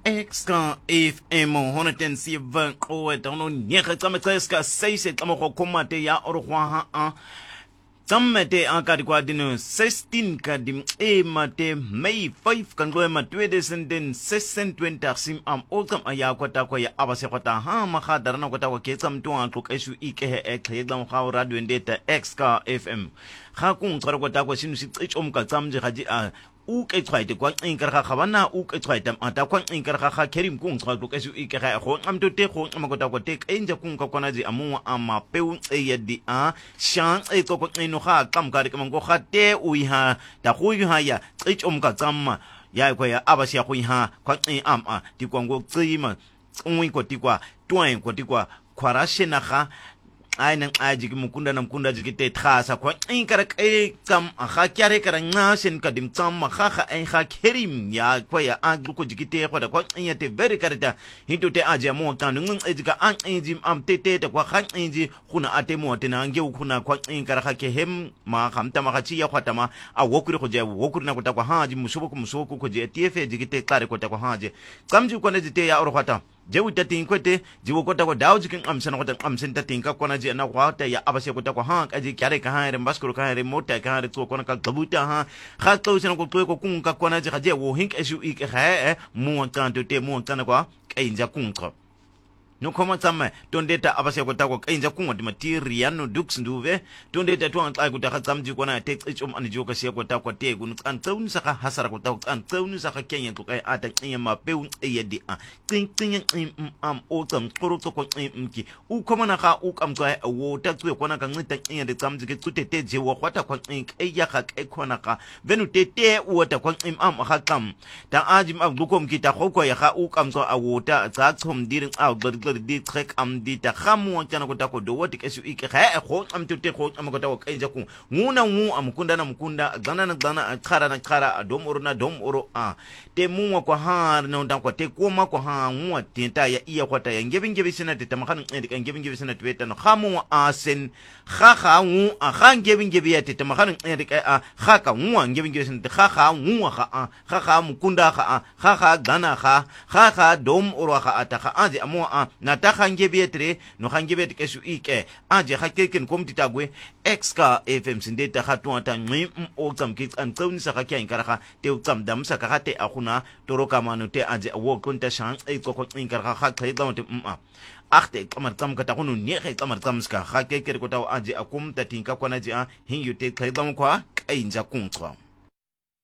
Extra FM 107 o dono nyega tsametseska 6 tsamego komate ya orogwa ha tsammete a ka dikwa dino 16 ka dim e mate May 5 kan go ma 2020 sim am ultim aya kwata kwa ya abase kwata ha ma ga darana kwata kwa ke tsam tuwa tlok esu ike he e khedlam ga radio ndeta Extra FM ga kung tsara kwata kwa sinu si tsichom ka tsamje ga di a u ke tshwaite kwa inkar ga gabana u ke tshwaite ata kwa inkar ga kerim kung tswa tlok esu ike ga go amto te go makota kwa te enja kung ka kona di amu ama peu e ya di a shan e tsoko ino ga kam ka ke mango ga te u ha ta go yu ha ya tsichom ka tsamma ya kwa ya abasi ya go ha kwa ama di kwa ngo tsima ngwi ko ti kwa twain ko ti kwa kwarashena ga ai nang aji ki mukunda na mukunda ji te khasa kwa inkara ke tsam ga kyare kara ngasen ka dim tsam ga ai ga kerim ya kwa ya aglu ko ji te kwa da kwa ya te very karita hinto te aji mo tan ngung aji ka an aji am te kwa ga aji kuna ate mo te na nge kuna kwa inkara ga ke hem ma khamta ma ga chi ya khwata ma a wokuri ko je wokuri na ko ta kwa haji musubo ko je tf ji te klare ko ta kwa haji kamji ko ne ji te ya oro khwata jewu tatin kwete jiwo kota ko dawo jikin amsana kota amsen tatin ka kona je na kwata ya abase kota ko ha kaji kyare ka ha re mbaskuru ka ha re mota ka ha re to kona ka gabuta ha ga to sena ko to ko kun ka kona je ga je wo hink esu ik ha mu kan to te mu kan ko kainja kun ko no koma tsama tondeta abase kota ko kainja kun wadi materiano dux nduve tondeta to antla ko ta ga tsamji kona te tsichum an jo ka se kota ko te kun kan tsauni saka hasara ko ta kan tsauni saka kenya to kai ata kin ma peu yedi a tin am o tsam koro to ko mki u koma na ga u kam ka wo ta tsuwe kona ka ngita kin de tsamji ke tsute te je wo kwata ko kai ya ga kai kona ka venu te u ta ko am ha kam ta ajim ab dukom kita ko ya ga u kam so a wo ta tsa tsom dirin a di trek am di ta khamu kana ko ta ko do woti kesu ike kha ko am tutte ko am ko ta ko kaija ku nguna ngu am kunda na mkunda dana na khara dom oro a te mu ko ha no dan ko te ko ma ko ha ngu tinta ya iya ko ta ya ngebe sina te tamakan ngebe sina te ta no khamu a sen kha ngu a kha ngebe ya te tamakan a kha ka ngu ngebe sina te kha ngu kha mkunda kha dana kha dom oro kha ata kha aje amo a na ta khange bietre no khange bet kesu ike aje hakeken komtita gwe exka fm sinde ta khatwa ta ngim o tsam ki an tsawni sa kha kyan kara te tsam dam sa ka te akuna toroka manu te aje wo konta shan e ko ko in kara kha khai da te achte kamar tsam ka ta kunu ne khai kamar tsam ska kha ke ko ta aje akum ta tinka kona ji a hin yute khai dam kwa kai ja kun tswa